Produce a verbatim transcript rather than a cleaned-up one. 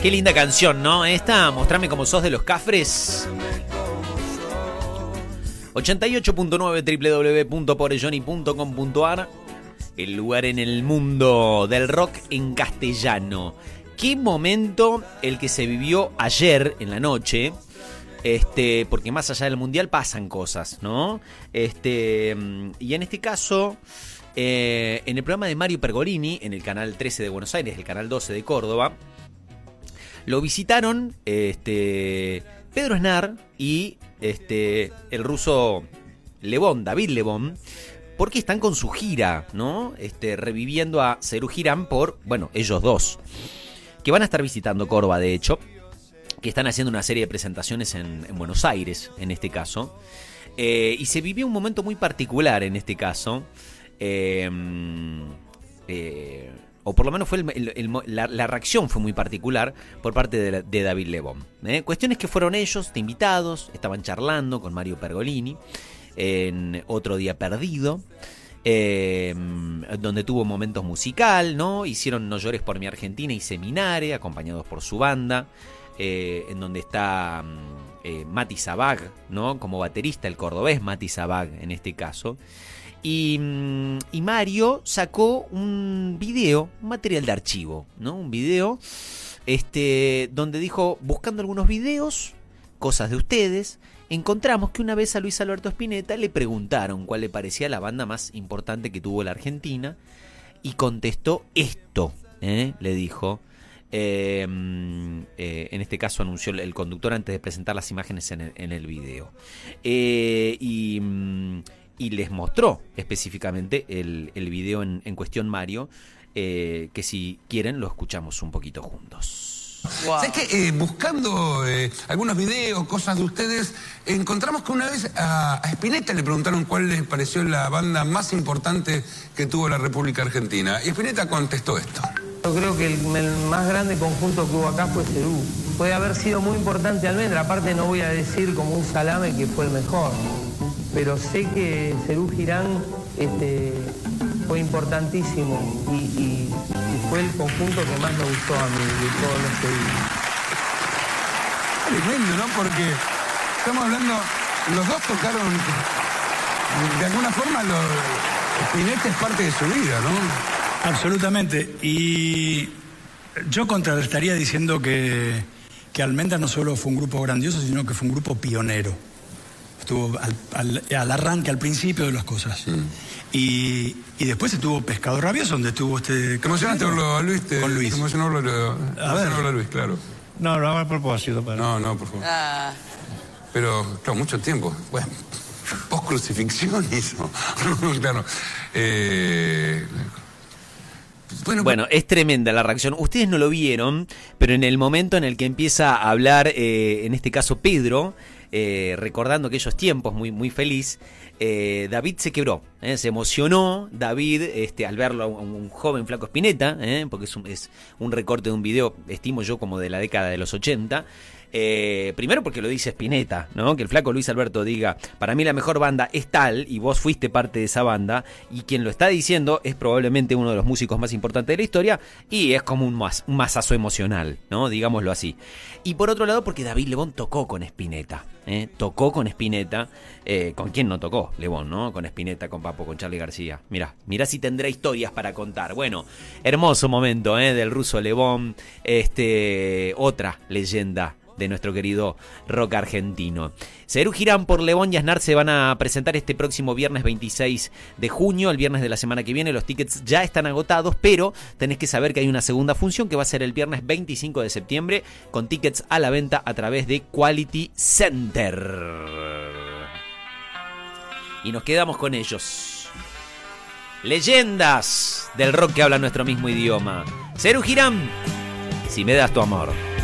Qué linda canción, ¿no? Esta, Mostrame como sos de los Cafres. ochenta y ocho punto nueve doble u doble u doble u punto pobre johnny punto com punto a r, el lugar en el mundo del rock en castellano. Qué momento el que se vivió ayer en la noche, este, porque más allá del mundial pasan cosas, ¿no? Este, y en este caso, eh, en el programa de Mario Pergolini, en el canal trece de Buenos Aires, el canal doce de Córdoba, lo visitaron este, Pedro Aznar y este, el ruso Levon, David Levon, porque están con su gira, ¿no? Este, reviviendo a Serú Girán por, bueno, ellos dos, que van a estar visitando Córdoba, de hecho, que están haciendo una serie de presentaciones en, en Buenos Aires, en este caso. Eh, y se vivió un momento muy particular en este caso. Eh, eh, o por lo menos fue el, el, el, la, la reacción fue muy particular por parte de, de David Levon. ¿eh? Cuestiones que fueron ellos, de invitados, estaban charlando con Mario Pergolini en Otro Día Perdido, eh, donde tuvo momentos musical, ¿no? Hicieron No Llores por mi Argentina y Seminare, acompañados por su banda, eh, en donde está eh, Mati Sabag, ¿no? Como baterista, el cordobés Mati Sabag en este caso. Y, y Mario sacó un video, un material de archivo, ¿no? Un video este, donde dijo, buscando algunos videos, cosas de ustedes, encontramos que una vez a Luis Alberto Spinetta le preguntaron cuál le parecía la banda más importante que tuvo la Argentina, y contestó esto, ¿eh? Le dijo. Eh, eh, en este caso anunció el conductor antes de presentar las imágenes en el, en el video. Eh, y... Y les mostró específicamente el, el video en, en cuestión, Mario, eh, que si quieren lo escuchamos un poquito juntos. Wow. ¿Sabes qué? Eh, buscando eh, algunos videos, cosas de ustedes, encontramos que una vez a, a Spinetta le preguntaron cuál les pareció la banda más importante que tuvo la República Argentina. Y Spinetta contestó esto. Yo creo que el, el más grande conjunto que hubo acá fue Serú. Puede haber sido muy importante Almendra, aparte no voy a decir como un salame que fue el mejor. Pero sé que Serú Girán este, fue importantísimo y, y, y fue el conjunto que más me gustó a mí de todos los que vi. Tremendo, ¿no? Porque estamos hablando, los dos tocaron, de alguna forma, los, Spinetta es parte de su vida, ¿no? Absolutamente. Y yo contrarrestaría diciendo que, que Almendra no solo fue un grupo grandioso, sino que fue un grupo pionero. Estuvo al, al, al arranque, al principio de las cosas. Mm. Y, y después estuvo Pescado Rabioso, donde estuvo este... ¿Te emocionaste a Luis? Te, con Luis. ¿Te emocionó a, a, ver. a Luis, claro. No, no hago a propósito. Pero... No, no, por favor. Ah. Pero, claro, mucho tiempo. Bueno, post-crucifixión hizo. Claro. Eh... Bueno, bueno, es tremenda la reacción. Ustedes no lo vieron, pero en el momento en el que empieza a hablar, eh, en este caso Pedro, eh, recordando aquellos tiempos, muy, muy feliz, eh, David se quebró, eh, se emocionó David este, al verlo a un, un joven flaco Spinetta, eh, porque es un, es un recorte de un video, estimo yo, como de la década de los ochenta. Eh, primero porque lo dice Spinetta, ¿no? Que el flaco Luis Alberto diga, para mí la mejor banda es tal, y vos fuiste parte de esa banda, y quien lo está diciendo es probablemente uno de los músicos más importantes de la historia, y es como un, mas, un masazo emocional, ¿no? Digámoslo así. Y por otro lado porque David Levon tocó con Spinetta, ¿eh? Tocó con Spinetta, eh, ¿con quién no tocó Levon, no? Con Spinetta, con Papo, con Charly García. Mirá, mirá si tendrá historias para contar. Bueno, hermoso momento, ¿eh? Del ruso Levon, este, otra leyenda de nuestro querido rock argentino. Serú Girán por Levon y Aznar se van a presentar este próximo viernes veintiséis de junio, el viernes de la semana que viene. Los tickets ya están agotados, pero tenés que saber que hay una segunda función que va a ser el viernes veinticinco de septiembre, con tickets a la venta a través de Quality Center. Y nos quedamos con ellos. Leyendas del rock que hablan nuestro mismo idioma. Serú Girán, si me das tu amor.